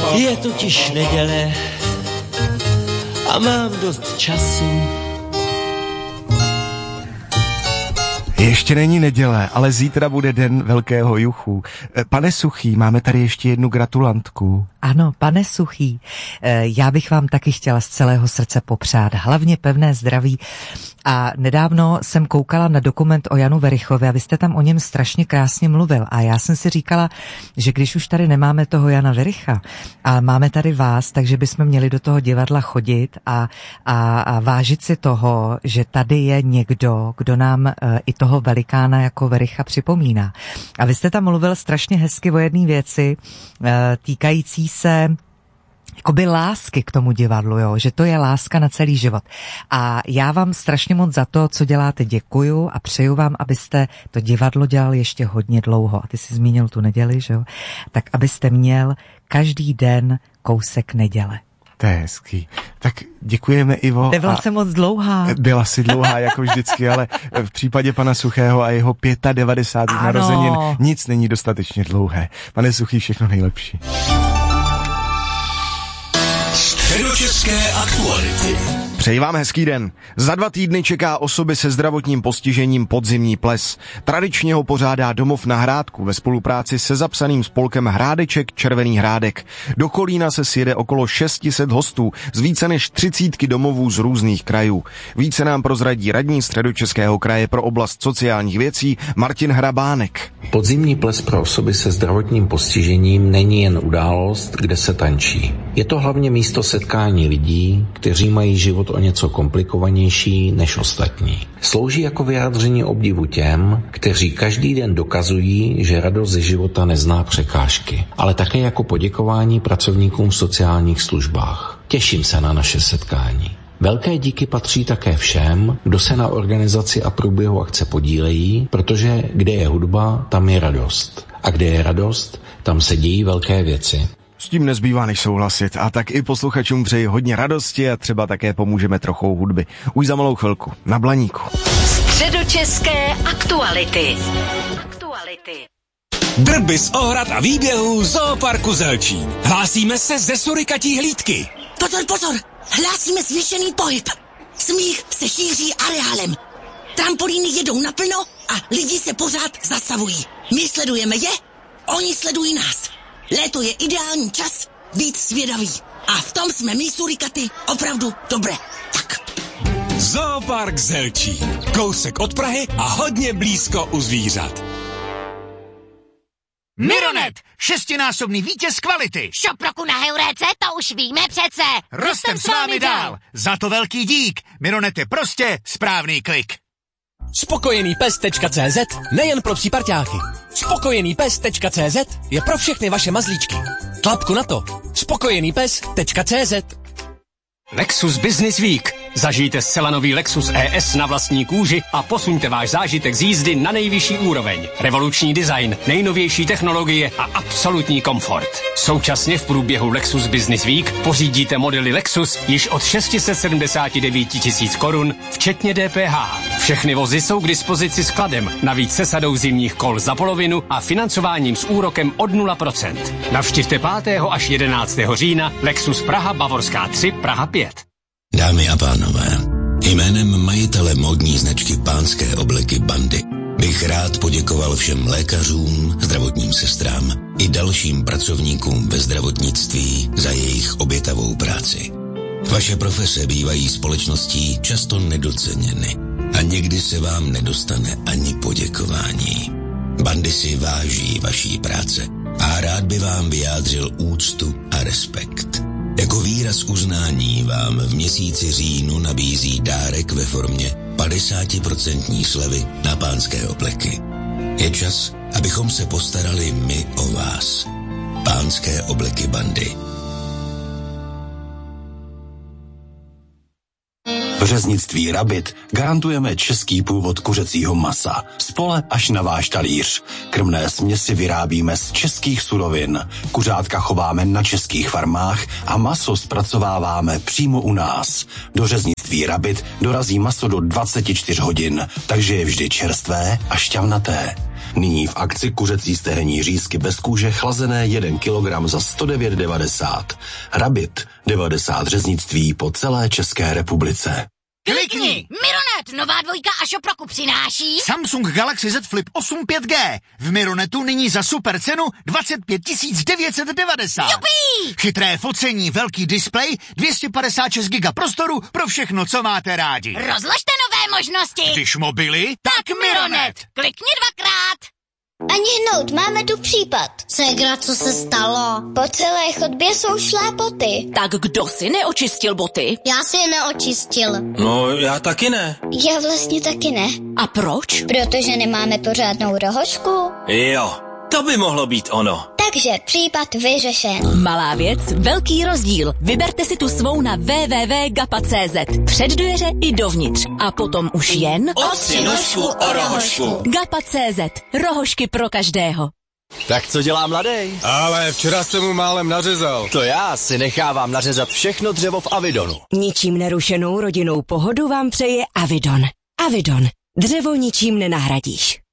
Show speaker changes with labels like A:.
A: Je totiž neděle a mám dost času.
B: Ještě není neděle, ale zítra bude den velkého juchu. Pane Suchý, máme tady ještě jednu gratulantku.
C: Ano, pane Suchý, já bych vám taky chtěla z celého srdce popřát hlavně pevné zdraví. A nedávno jsem koukala na dokument o Janu Werichovi a vy jste tam o něm strašně krásně mluvil. A já jsem si říkala, že když už tady nemáme toho Jana Wericha a máme tady vás, takže bychom měli do toho divadla chodit a vážit si toho, že tady je někdo, kdo nám i toho velikána jako Wericha připomíná. A vy jste tam mluvil strašně hezky o jedné věci týkající se jakoby lásky k tomu divadlu, jo, že to je láska na celý život. A já vám strašně moc za to, co děláte, děkuju a přeju vám, abyste to divadlo dělali ještě hodně dlouho. A ty jsi zmínil tu neděli, že jo? Tak abyste měl každý den kousek neděle.
B: To je hezký. Tak děkujeme, Ivo.
C: Nebyla jsem moc dlouhá.
B: Byla si dlouhá, jako vždycky, ale v případě pana Suchého a jeho 95. narozenin nic není dostatečně dlouhé. Pane Suchý, všechno nejlepší.
D: Středočeské aktuality.
B: Přeji vám hezký den. Za 2 týdny čeká osoby se zdravotním postižením podzimní ples. Tradičně ho pořádá Domov na Hrádku ve spolupráci se zapsaným spolkem Hrádeček Červený Hrádek. Do Kolína se sjede okolo 600 hostů z více než 30 domovů z různých krajů. Více nám prozradí radní Středočeského kraje pro oblast sociálních věcí Martin Hrabánek.
E: Podzimní ples pro osoby se zdravotním postižením není jen událost, kde se tančí. Je to hlavně místo setkání lidí, kteří mají život o něco komplikovanější než ostatní. Slouží jako vyjádření obdivu těm, kteří každý den dokazují, že radost ze života nezná překážky, ale také jako poděkování pracovníkům v sociálních službách. Těším se na naše setkání. Velké díky patří také všem, kdo se na organizaci a průběhu akce podílejí, protože kde je hudba, tam je radost. A kde je radost, tam se dějí velké věci.
B: S tím nezbývá než souhlasit a tak i posluchačům přeji hodně radosti a třeba také pomůžeme trochou hudby. Už za malou chvilku, na Blaníku.
F: Středočeské aktuality.
D: Drby z ohrad a výběhů Zooparku Zelčín. Hlásíme se ze surikatí hlídky.
G: Pozor, hlásíme zvýšený pohyb. Smích se šíří areálem. Trampolíny jedou naplno a lidi se pořád zastavují. My sledujeme je, oni sledují nás. Léto je ideální čas být zvědavý. A v tom jsme my surikaty opravdu dobré. Tak.
D: Zoopark Zelčín. Kousek od Prahy a hodně blízko u zvířat.
H: Mironet, 6násobný vítěz kvality.
I: Shop roku na Heuréce, to už víme přece.
H: Rostem s vámi dál. Za to velký dík. Mironet je prostě správný klik.
J: Spokojenýpes.cz nejen pro psí parťáky. Spokojenýpes.cz je pro všechny vaše mazlíčky. Tlapku na to. Spokojenýpes.cz.
K: Lexus Business Week. Zažijte zcela nový Lexus ES na vlastní kůži a posuňte váš zážitek z jízdy na nejvyšší úroveň. Revoluční design, nejnovější technologie a absolutní komfort. Současně v průběhu Lexus Business Week pořídíte modely Lexus již od 679 000 korun, včetně DPH. Všechny vozy jsou k dispozici skladem, navíc se sadou zimních kol za polovinu a financováním s úrokem od 0%. Navštivte 5. až 11. října Lexus Praha Bavorská 3, Praha 5.
L: Dámy a pánové, jménem majitele módní značky Pánské obleky Bandy bych rád poděkoval všem lékařům, zdravotním sestrám i dalším pracovníkům ve zdravotnictví za jejich obětavou práci. Vaše profese bývají společností často nedoceněny a někdy se vám nedostane ani poděkování. Bandy si váží vaší práce a rád by vám vyjádřil úctu a respekt. Jako výraz uznání vám v měsíci říjnu nabízí dárek ve formě 50% slevy na Pánské obleky. Je čas, abychom se postarali my o vás. Pánské obleky Bandy.
M: V řeznictví Rabit garantujeme český původ kuřecího masa. Z pole až na váš talíř. Krmné směsi vyrábíme z českých surovin. Kuřátka chováme na českých farmách a maso zpracováváme přímo u nás. Do řeznictví Rabit dorazí maso do 24 hodin, takže je vždy čerstvé a šťavnaté. Nyní v akci kuřecí stehenní řízky bez kůže chlazené 1 kilogram za 109,90. Rabit, 90 řeznictví po celé České republice.
I: Klikni! Mironet, nová dvojka a šoproku přináší
H: Samsung Galaxy Z Flip 8 5G. V Mironetu nyní za super cenu 25 990.
I: Jupí!
H: Chytré focení, velký displej, 256 GB prostoru pro všechno, co máte rádi.
I: Rozložte nové možnosti.
H: Když mobily, tak Mironet.
I: Klikni 2krát.
N: Ani hnout, máme tu případ. Ségra, co se stalo? Po celé chodbě jsou šlápoty.
O: Tak kdo si neočistil boty?
N: Já si je neočistil.
P: No, já taky ne.
N: Já vlastně taky ne.
O: A proč?
N: Protože nemáme pořádnou rohožku.
P: Jo, to by mohlo být ono.
N: Takže případ vyřešen.
O: Malá věc, velký rozdíl. Vyberte si tu svou na www.gapa.cz. Před dveře i dovnitř. A potom už jen...
P: Otři nožku o rohožku.
O: Gapa.cz. Rohožky pro každého.
Q: Tak co dělá mladej?
R: Ale včera jsem mu málem nařezal.
Q: To já si nechávám nařezat všechno dřevo v Avidonu.
S: Ničím nerušenou rodinnou pohodu vám přeje Avidon. Avidon. Dřevo ničím nenahradíš.